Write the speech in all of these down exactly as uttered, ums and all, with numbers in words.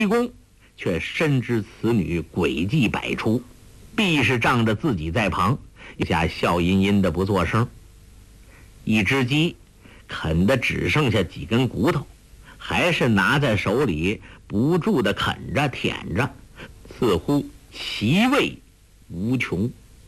公却深知此女诡计百出，必是仗着自己在旁，一下笑吟吟的不作声。一只鸡啃得只剩下几根骨头，还是拿在手里不住地啃着舔着，似乎其味无穷。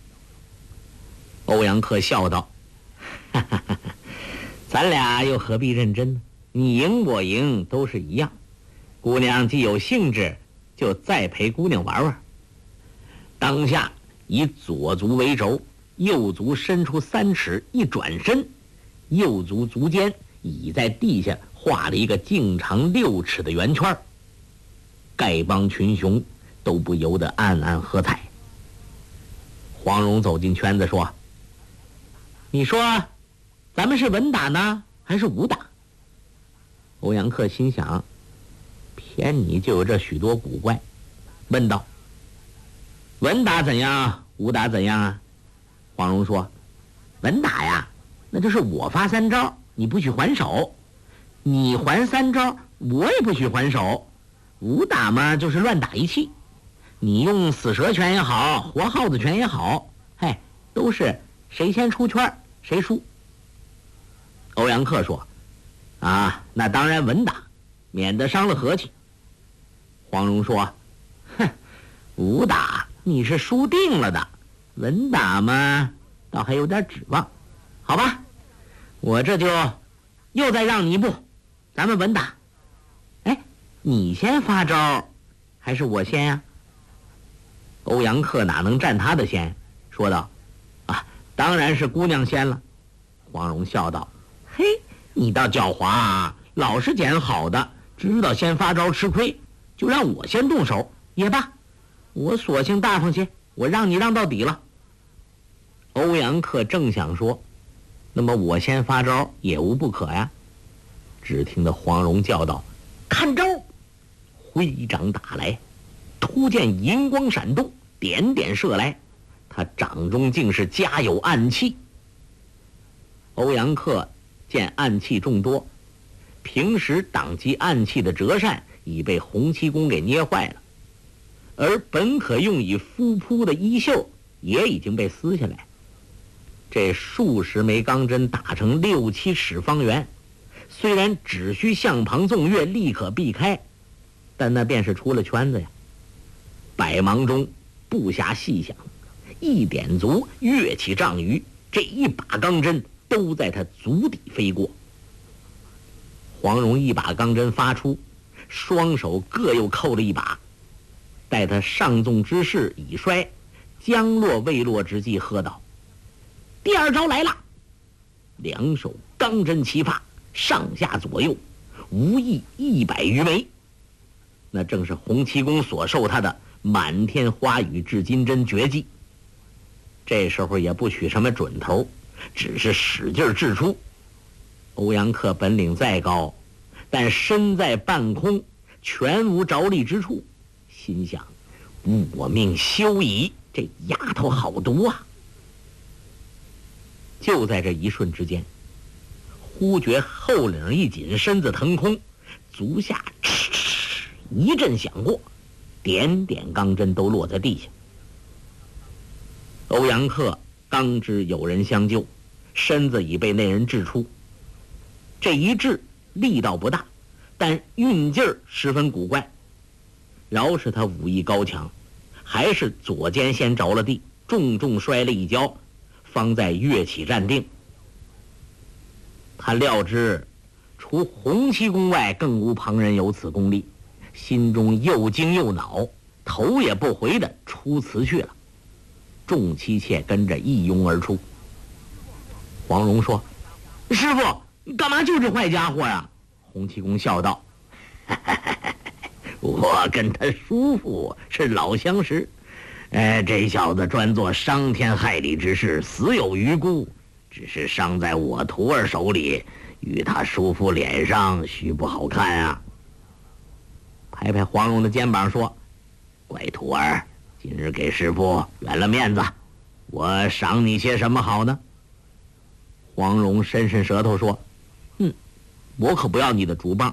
欧阳克笑道：哈哈哈哈，咱俩又何必认真呢？你赢我赢都是一样，姑娘既有兴致，就再陪姑娘玩玩。当下以左足为轴，右足伸出三尺，一转身，右足足尖已在地下画了一个径长六尺的圆圈，丐帮群雄都不由得暗暗喝彩。黄蓉走进圈子说：你说咱们是文打呢还是武打？欧阳克心想，偏你就有这许多古怪，问道：文打怎样，武打怎样啊？黄蓉说：文打呀，那就是我发三招，你不许还手；你还三招，我也不许还手。武打嘛，就是乱打一气，你用死蛇拳也好，活耗子拳也好，嘿，都是谁先出圈谁输。欧阳克说：啊，那当然文打，免得伤了和气。黄蓉说：哼，武打你是输定了的，文打嘛倒还有点指望。好吧，我这就又再让你一步，咱们文打。哎，你先发招还是我先呀？欧阳克哪能占他的先，说道：啊，当然是姑娘先了。黄蓉笑道：嘿，你倒狡猾啊，老是捡好的，知道先发招吃亏，就让我先动手也罢，我索性大方些，我让你让到底了。欧阳克正想说，那么我先发招也无不可呀。只听得黄蓉叫道：看招！挥掌打来，突见银光闪动，点点射来，他掌中竟是夹有暗器。欧阳克见暗器众多，平时挡击暗器的折扇已被洪七公给捏坏了，而本可用以敷扑的衣袖也已经被撕下来。这数十枚钢针打成六七尺方圆，虽然只需向旁纵跃立可避开，但那便是出了圈子呀。百忙中不暇细想，一点足跃起丈余，这一把钢针都在他足底飞过。黄蓉一把钢针发出，双手各又扣了一把，待他上纵之势已衰，将落未落之际，喝道：第二招来了！两手钢针齐发，上下左右无异一百余枚，那正是洪七公所授他的满天花雨制金针绝技。这时候也不取什么准头，只是使劲掷出。欧阳克本领再高，但身在半空，全无着力之处，心想：我命休矣，这丫头好毒啊！就在这一瞬之间，忽觉后领一紧，身子腾空，足下嗤嗤一阵响过，点点钢针都落在地下。欧阳克刚知有人相救，身子已被那人掷出。这一掷力道不大，但运劲儿十分古怪。饶是他武艺高强，还是左肩先着了地，重重摔了一跤，方在跃起站定。他料知除洪七公外，更无旁人有此功力，心中又惊又恼，头也不回的出辞去了。众妻妾跟着一拥而出。黄蓉说：师傅，你干嘛救这坏家伙呀？洪七公笑道：我跟他叔父是老相识，哎，这小子专做伤天害理之事，死有余辜，只是伤在我徒儿手里，与他叔父脸上须不好看啊。拍拍黄蓉的肩膀说：乖徒儿，今日给师父圆了面子，我赏你些什么好呢？黄蓉伸伸舌头说：嗯，我可不要你的竹棒，